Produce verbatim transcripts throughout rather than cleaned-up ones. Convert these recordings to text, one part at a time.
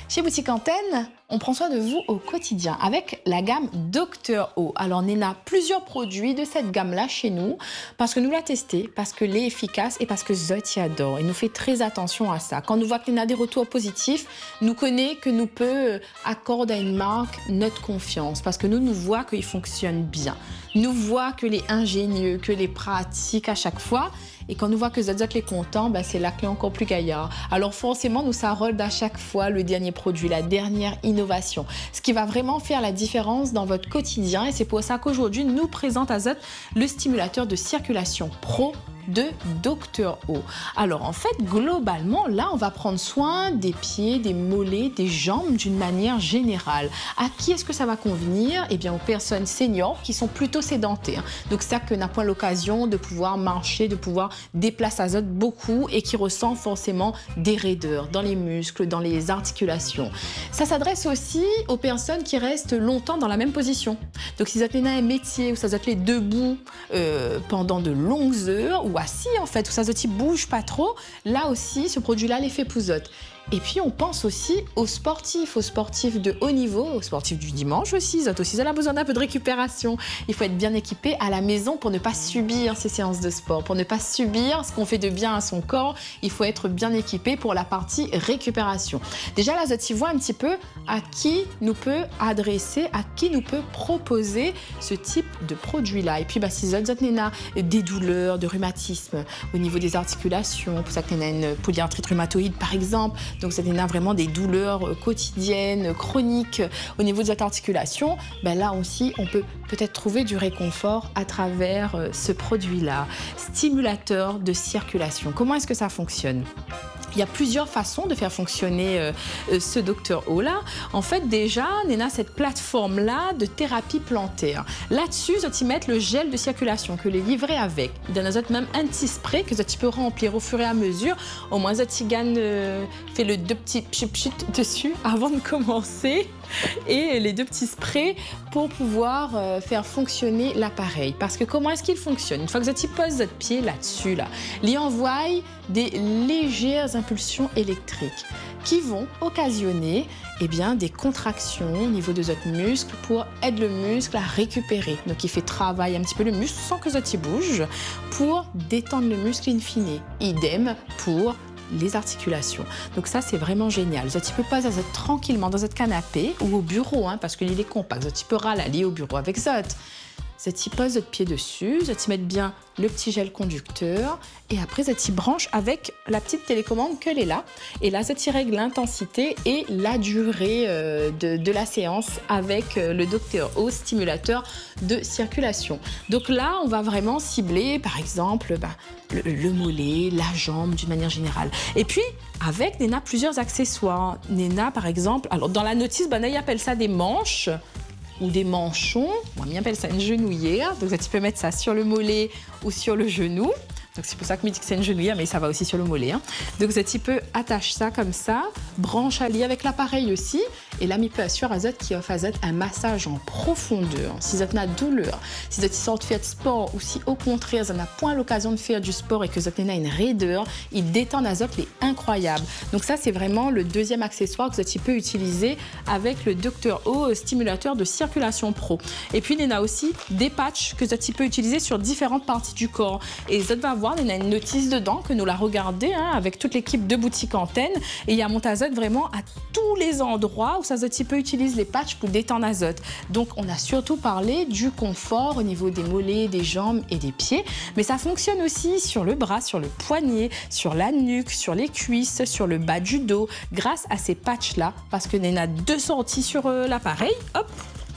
Chez Boutique Antenne, on prend soin de vous au quotidien avec la gamme Docteur O. Alors, Néna, plusieurs produits de cette gamme-là chez nous parce que nous l'a testé, parce que l'est efficace et parce que Zot y adore. Il nous fait très attention à ça. Quand nous voit que Néna a des retours positifs, nous connaît que nous peut accorder à une marque notre confiance parce que nous nous voit qu'il fonctionne bien. Nous voit que les ingénieux, que les pratiques à chaque fois. Et quand nous voit que Zot est content, ben c'est là qu'il est encore plus gaillard. Alors forcément, nous ça rôle à chaque fois le dernier produit, la dernière innovation. Ce qui va vraiment faire la différence dans votre quotidien. Et c'est pour ça qu'aujourd'hui, nous présente à Zot le stimulateur de circulation Pro de Docteur O. Alors en fait, globalement, là, on va prendre soin des pieds, des mollets, des jambes d'une manière générale. À qui est-ce que ça va convenir? Eh bien, aux personnes seniors qui sont plutôt sédentaires. Donc ça que n'a point l'occasion de pouvoir marcher, de pouvoir déplacer à Zot beaucoup et qui ressent forcément des raideurs dans les muscles, dans les articulations. Ça s'adresse aussi aux personnes qui restent longtemps dans la même position. Donc si Zot a un métier où ça Zot est debout euh, pendant de longues heures ou assis en fait, où ça ne bouge pas trop, là aussi, ce produit-là l'est fait pour Zot. Et puis, on pense aussi aux sportifs, aux sportifs de haut niveau, aux sportifs du dimanche aussi. Zot aussi, elle a besoin d'un peu de récupération. Il faut être bien équipé à la maison pour ne pas subir ces séances de sport, pour ne pas subir ce qu'on fait de bien à son corps. Il faut être bien équipé pour la partie récupération. Déjà, là, Zot y voit un petit peu à qui nous peut adresser, à qui nous peut proposer ce type de produit-là. Et puis, bah, si Zot, Zot n'a des douleurs, de rhumatisme au niveau des articulations, pour ça qu'on a une polyarthrite rhumatoïde, par exemple. Donc, ça a vraiment des douleurs quotidiennes, chroniques au niveau de cette articulation. Ben là aussi, on peut peut-être trouver du réconfort à travers ce produit-là. Stimulateur de circulation. Comment est-ce que ça fonctionne ? Il y a plusieurs façons de faire fonctionner euh, ce Docteur O-là. En fait, déjà, Néna, cette plateforme-là de thérapie plantaire. Là-dessus, Zot y met le gel de circulation que les livrer avec. Il donne à Zot même un petit spray que Zot y peut remplir au fur et à mesure. Au moins, Zot y gagne, euh, fait le deux petits pchut-pchut dessus avant de commencer. Et les deux petits sprays pour pouvoir euh, faire fonctionner l'appareil. Parce que comment est-ce qu'il fonctionne? Une fois que Zot y pose votre pied là-dessus, là, il envoie des légères impulsions électriques qui vont occasionner eh bien, des contractions au niveau de votre muscle pour aider le muscle à récupérer. Donc, il fait travailler un petit peu le muscle sans que Zot y bouge pour détendre le muscle in fine. Idem pour les articulations. Donc ça, c'est vraiment génial. Zot y peut pas Zot tranquillement dans votre canapé ou au bureau, hein, parce qu'il est compact. Zot y peut râler au bureau avec Zot. Zot y pose votre pied dessus, Zot y met bien le petit gel conducteur et après Zot y branche avec la petite télécommande qu'elle est là. Et là, Zot y règle l'intensité et la durée euh, de, de la séance avec euh, le Docteur O, stimulateur de circulation. Donc là, on va vraiment cibler, par exemple, bah, le, le mollet, la jambe d'une manière générale. Et puis, avec Néna, plusieurs accessoires. Néna, par exemple, alors dans la notice, bah, Néna appelle ça des manches ou des manchons, on appelle ça une genouillère, donc tu peux mettre ça sur le mollet ou sur le genou. Donc c'est pour ça que me dit que c'est une genouillère, mais ça va aussi sur le mollet. Hein. Donc Zot peut attache ça comme ça, branche à lier avec l'appareil aussi, et là, il peut assurer à Zot qui offre à Zot un massage en profondeur. Si Zot n'a douleur, si Zot sort de faire de sport, ou si au contraire, Zot n'a point l'occasion de faire du sport et que Zot n'a une raideur, il détend à Zot, il est incroyable. Donc ça, c'est vraiment le deuxième accessoire que Zot peut utiliser avec le Docteur O, stimulateur de circulation pro. Et puis, il y a aussi des patchs que Zot peut utiliser sur différentes parties du corps. Et Zot va voir, il y a une notice dedans que nous la regardé hein, avec toute l'équipe de Boutique Antenne. Et il y a monté à Zot vraiment à tous les endroits où ça Zot peut utiliser les patchs pour détendre à Zot. Donc, on a surtout parlé du confort au niveau des mollets, des jambes et des pieds. Mais ça fonctionne aussi sur le bras, sur le poignet, sur la nuque, sur les cuisses, sur le bas du dos, grâce à ces patchs-là. Parce que Néna a deux sorties sur euh, l'appareil. Hop,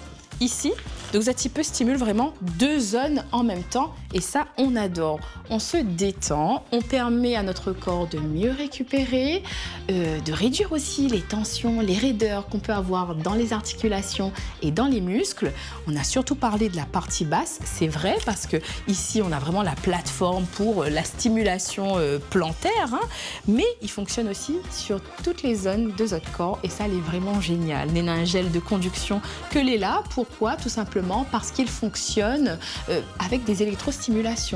ici. Donc Zot peut stimuler vraiment deux zones en même temps et ça, on adore. On se détend, on permet à notre corps de mieux récupérer, euh, de réduire aussi les tensions, les raideurs qu'on peut avoir dans les articulations et dans les muscles. On a surtout parlé de la partie basse, c'est vrai, parce que ici, on a vraiment la plateforme pour la stimulation euh, plantaire, hein, mais il fonctionne aussi sur toutes les zones de votre corps et ça, il est vraiment génial. Néna a un gel de conduction que l'est là. Pourquoi ? Tout simplement parce qu'il fonctionne euh, avec des électrostimulations.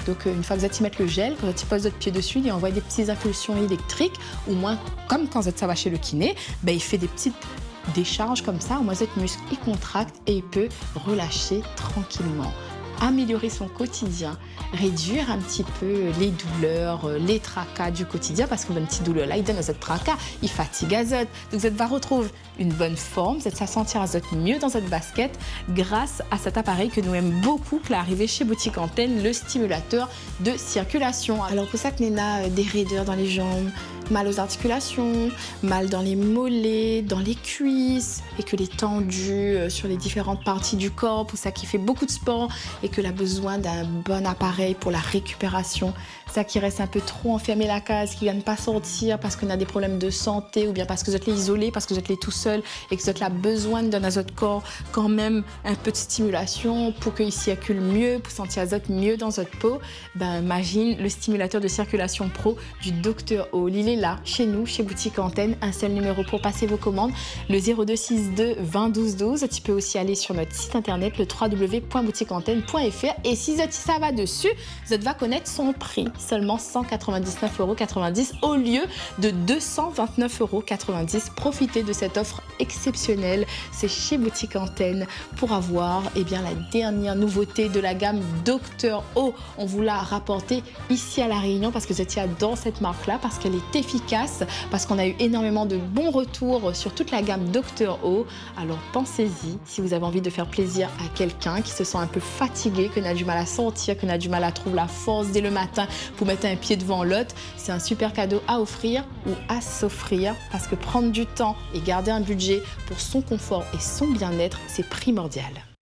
Donc une fois que vous allez mettre le gel, quand vous posez votre pied dessus, il envoie des petites impulsions électriques, ou moins comme quand ça va chez le kiné, ben, il fait des petites décharges comme ça, au moins votre muscle il contracte et il peut relâcher tranquillement. Améliorer son quotidien, réduire un petit peu les douleurs, les tracas du quotidien, parce que une petite douleur là, il donne à votre tracas, il fatigue à zot. Donc vous va retrouver une bonne forme, vous allez se sentir à zot mieux dans votre basket grâce à cet appareil que nous aimons beaucoup, qui est arrivé chez Boutique Antenne, le stimulateur de circulation. Alors pour ça que Néna a des raideurs dans les jambes, mal aux articulations, mal dans les mollets, dans les cuisses, et que les tendus sur les différentes parties du corps, pour ça qui fait beaucoup de sport et que a besoin d'un bon appareil pour la récupération. Ça qui reste un peu trop enfermé la case, qui ne vient pas sortir parce qu'on a des problèmes de santé ou bien parce que vous êtes isolé, parce que vous êtes tout seul et que vous avez besoin de donner à votre corps quand même un peu de stimulation pour qu'il circule mieux, pour sentir azote mieux dans votre peau. Ben, imagine le stimulateur de circulation pro du docteur O. Il est là, chez nous, chez Boutique Antenne. Un seul numéro pour passer vos commandes, le zéro deux soixante-deux vingt douze douze. Tu peux aussi aller sur notre site internet, le w w w point boutique antenne point f r. Et si ça va dessus, vous va connaître son prix. Seulement cent quatre-vingt-dix-neuf euros quatre-vingt-dix au lieu de deux cent vingt-neuf euros quatre-vingt-dix. Profitez de cette offre exceptionnelle. C'est chez Boutique Antenne pour avoir eh bien, la dernière nouveauté de la gamme docteur O. On vous l'a rapporté ici à La Réunion parce que vous étiez dans cette marque-là, parce qu'elle est efficace, parce qu'on a eu énormément de bons retours sur toute la gamme docteur O. Alors pensez-y, si vous avez envie de faire plaisir à quelqu'un qui se sent un peu fatigué, qu'on a du mal à sentir, qu'on a du mal à trouver la force dès le matin pour mettre un pied devant l'autre, c'est un super cadeau à offrir ou à s'offrir, parce que prendre du temps et garder un budget pour son confort et son bien-être, c'est primordial.